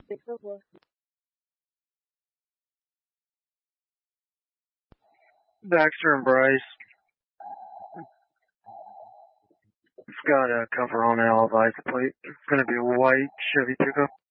Baxter and Bryce. It's got a cover on it, all license plate. It's going to be a white Chevy pickup.